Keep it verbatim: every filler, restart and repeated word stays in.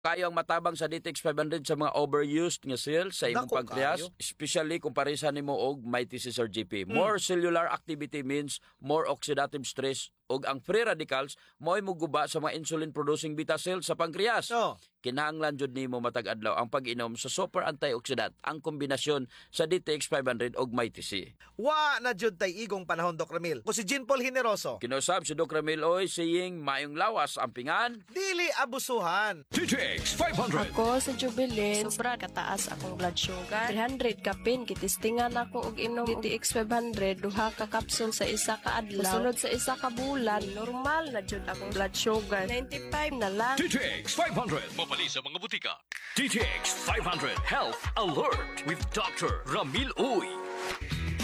Kayo ang matabang sa D T X five hundred sa mga overused nga cells sa imong Dako pancreas, kayo. especially kung parisan nimo og may T C R G P. More cellular activity means more oxidative stress ug ang free radicals mo'y muguba sa mga insulin-producing beta cells sa pancreas. Oh. Kinahanglan jud nimo matag adlaw ang pag-inom sa super antioxidant, ang kombinasyon sa D T X five hundred ug may T C. Wa na jud tay igong panahon, Doc Ramil. Ko si Jean Paul Generoso. Kinusab si Doc Ramil Oy saying mayong lawas ang pingan. Dili abusuhan. D T X five hundred. Ako sa Jubilee, sobra kataas akong blood sugar. three hundred kapin, kitistingan ako og inom D T X five hundred, duha ka kapsul sa isa ka adlaw. Sunod sa isa ka bulan, normal na jud akong blood sugar. ninety-five na lang. D T X five hundred. Mabali sa mga butika. D T X five hundred Health Alert with Doctor Ramil Uy.